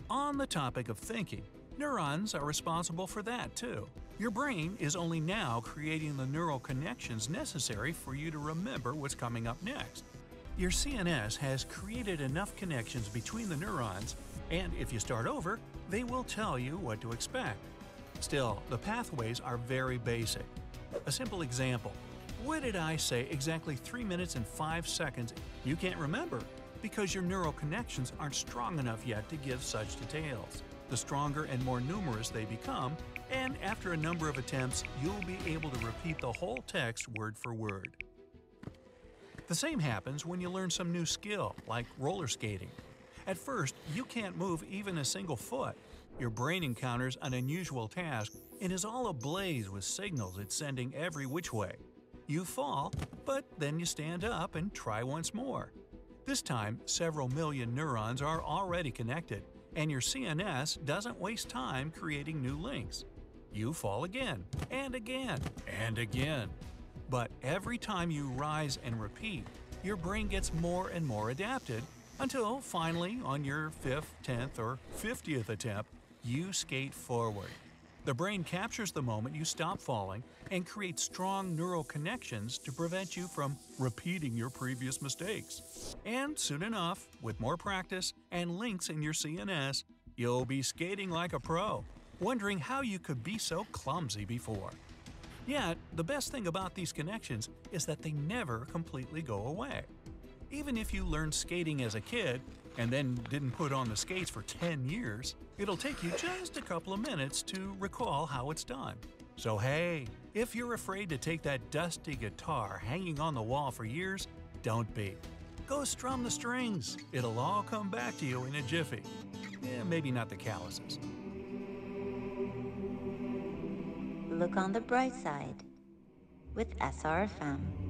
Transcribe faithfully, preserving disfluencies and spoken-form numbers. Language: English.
On the topic of thinking, neurons are responsible for that too. Your brain is only now creating the neural connections necessary for you to remember what's coming up next. Your C N S has created enough connections between the neurons, and if you start over, they will tell you what to expect. Still, the pathways are very basic. A simple example. What did I say exactly three minutes and five seconds? You can't remember because your neural connections aren't strong enough yet to give such details. The stronger and more numerous they become, and after a number of attempts, you'll be able to repeat the whole text word for word. The same happens when you learn some new skill, like roller skating. At first, you can't move even a single foot. Your brain encounters an unusual task and is all ablaze with signals it's sending every which way. You fall, but then you stand up and try once more. This time, several million neurons are already connected, and your C N S doesn't waste time creating new links. You fall again, and again, and again. But every time you rise and repeat, your brain gets more and more adapted, until finally, on your fifth, tenth, or fiftieth attempt, you skate forward. The brain captures the moment you stop falling and creates strong neural connections to prevent you from repeating your previous mistakes. And soon enough, with more practice and links in your C N S, you'll be skating like a pro, wondering how you could be so clumsy before. Yet, the best thing about these connections is that they never completely go away. Even if you learned skating as a kid and then didn't put on the skates for ten years, it'll take you just a couple of minutes to recall how it's done. So hey, if you're afraid to take that dusty guitar hanging on the wall for years, don't be. Go strum the strings. It'll all come back to you in a jiffy. Eh, maybe not the calluses. Look on the bright side with S R F M.